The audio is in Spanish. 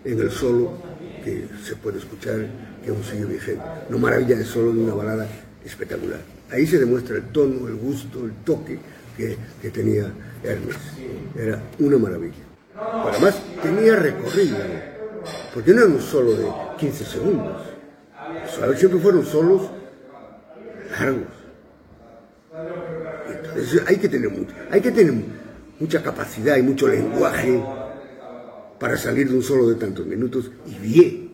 en el solo que se puede escuchar, que aún sigue vigente. Una maravilla de solo de una balada espectacular. Ahí se demuestra el tono, el gusto, el toque que tenía Ernest. Era una maravilla. Pero además tenía recorrido, porque no era un solo de 15 segundos. Siempre fueron solos largos. Entonces hay que tener mucha capacidad y mucho lenguaje para salir de un solo de tantos minutos y bien.